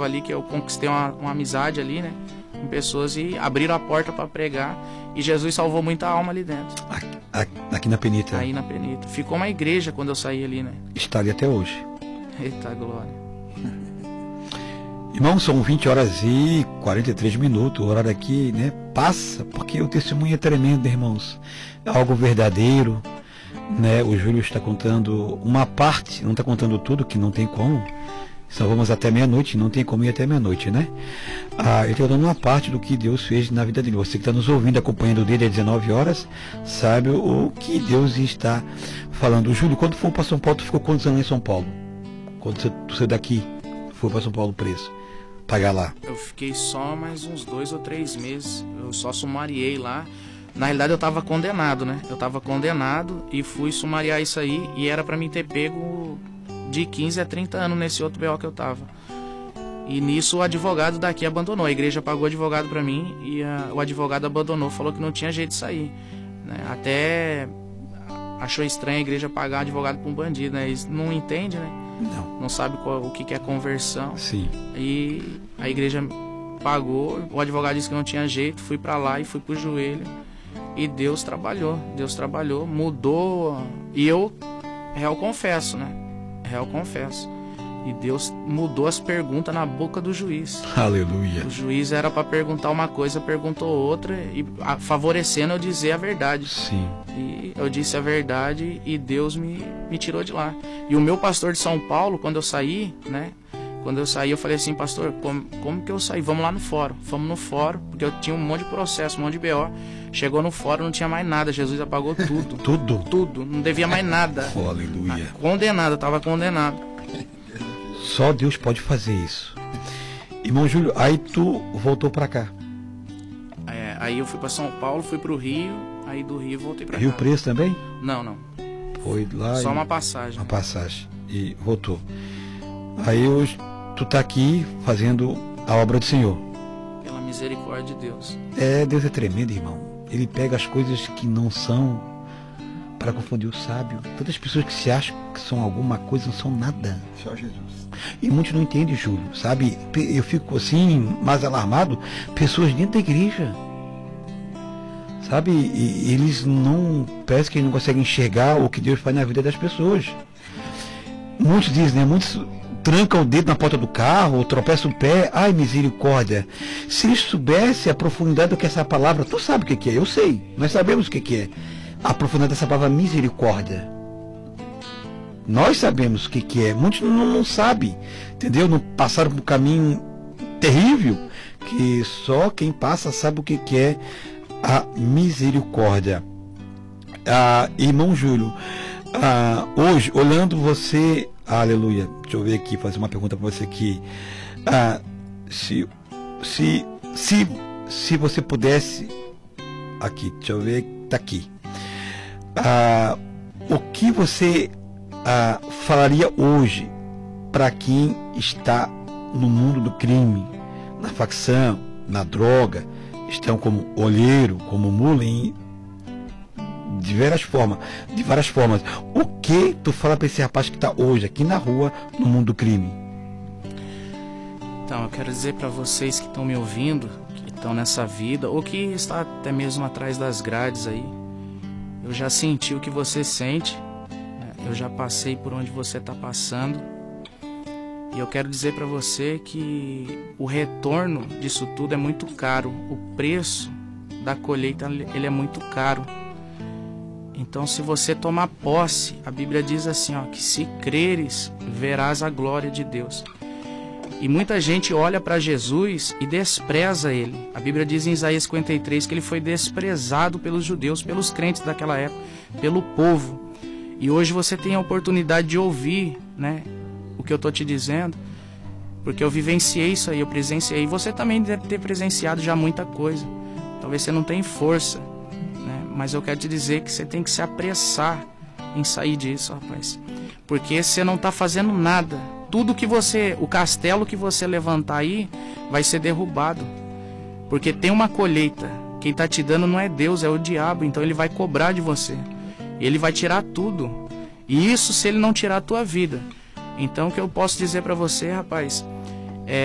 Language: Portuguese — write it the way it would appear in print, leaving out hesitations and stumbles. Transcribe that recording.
tava ali, que eu conquistei uma amizade ali, né? Com pessoas, e abriram a porta para pregar. E Jesus salvou muita alma ali dentro. Aqui na Penita? Aí na Penita. Ficou uma igreja quando eu saí ali, né? Está ali até hoje. Eita glória. Irmãos, são 20 horas e 43 minutos. O horário aqui, né, passa, porque o testemunho é tremendo, irmãos. É algo verdadeiro, né? O Júlio está contando uma parte, não está contando tudo, que não tem como. Só vamos até meia-noite, não tem como ir até meia-noite, né? Ele está dando uma parte do que Deus fez na vida dele. Você que está nos ouvindo, acompanhando dele às 19 horas, sabe o que Deus está falando. Júlio, quando for para São Paulo, tu ficou quantos anos em São Paulo? Quando tu saiu daqui, foi para São Paulo preso? Pagar lá? Eu fiquei só mais uns 2 ou 3 meses. Eu só sumariei lá. Na realidade eu estava condenado, né? Eu estava condenado e fui sumariar isso aí. E era para mim ter pego de 15 a 30 anos nesse outro BO que eu tava. E nisso o advogado daqui abandonou. A igreja pagou o advogado para mim e o advogado abandonou. Falou que não tinha jeito de sair, né? Até achou estranho a igreja pagar advogado para um bandido, né? Eles não entendem, né? Não sabe o que é conversão. Sim. E a igreja pagou, o advogado disse que não tinha jeito, fui para lá e fui pro joelho. E Deus trabalhou, mudou. E eu, real confesso, né? Real confesso. E Deus mudou as perguntas na boca do juiz. Aleluia. O juiz era para perguntar uma coisa, perguntou outra, e favorecendo eu dizer a verdade. Sim. E eu disse a verdade e Deus me tirou de lá. E o meu pastor de São Paulo, quando eu saí, né? Quando eu saí, eu falei assim, pastor, como que eu saí? Vamos lá no fórum. Fomos no fórum, porque eu tinha um monte de processo, um monte de BO. Chegou no fórum, não tinha mais nada. Jesus apagou tudo. Tudo? Tudo. Não devia mais nada. Oh, aleluia. Condenado, eu estava condenado. Só Deus pode fazer isso. Irmão Júlio, aí tu voltou pra cá? Aí eu fui pra São Paulo, fui pro Rio, aí do Rio voltei pra cá. Rio Preto também? Não. Foi lá. Só uma passagem. Uma passagem. E voltou. Aí hoje tu tá aqui fazendo a obra do Senhor. Pela misericórdia de Deus. Deus é tremendo, irmão. Ele pega as coisas que não são para confundir o sábio. Tantas pessoas que se acham que são alguma coisa não são nada. Só Jesus. E muitos não entendem, Júlio, sabe? Eu fico assim, mais alarmado, pessoas dentro da igreja, sabe? E eles não, parece que eles não conseguem enxergar o que Deus faz na vida das pessoas. Muitos dizem, né? Muitos trancam o dedo na porta do carro, ou tropeçam o pé. Ai, misericórdia. Se eles soubessem a profundidade do que é essa palavra, tu sabe o que é? Eu sei. Nós sabemos o que é a profundidade dessa palavra misericórdia. Nós sabemos o que é. Muitos não sabem, entendeu? Não passaram por um caminho terrível, que só quem passa sabe o que é a misericórdia. Irmão Júlio, hoje, olhando você, aleluia, deixa eu ver aqui, fazer uma pergunta para você aqui. Se você pudesse, aqui, deixa eu ver, tá aqui. O que você falaria hoje para quem está no mundo do crime, na facção, na droga, estão como olheiro, como mula, de várias formas. O que tu fala para esse rapaz que está hoje aqui na rua, no mundo do crime? Então, eu quero dizer para vocês que estão me ouvindo, que estão nessa vida, ou que está até mesmo atrás das grades aí, eu já senti o que você sente, né? Eu já passei por onde você está passando, e eu quero dizer para você que o retorno disso tudo é muito caro, o preço da colheita ele é muito caro. Então, se você tomar posse, a Bíblia diz assim, ó, que se creres, verás a glória de Deus. E muita gente olha para Jesus e despreza ele. A Bíblia diz em Isaías 53 que ele foi desprezado pelos judeus, pelos crentes daquela época, pelo povo. E hoje você tem a oportunidade de ouvir, né, o que eu estou te dizendo, porque eu vivenciei isso aí, eu presenciei. Você também deve ter presenciado já muita coisa. Talvez você não tenha força, né, mas eu quero te dizer que você tem que se apressar em sair disso, rapaz. Porque você não está fazendo nada. Tudo que o castelo que você levantar aí, vai ser derrubado. Porque tem uma colheita. Quem está te dando não é Deus, é o diabo. Então ele vai cobrar de você. Ele vai tirar tudo. E isso se ele não tirar a tua vida. Então o que eu posso dizer para você, rapaz,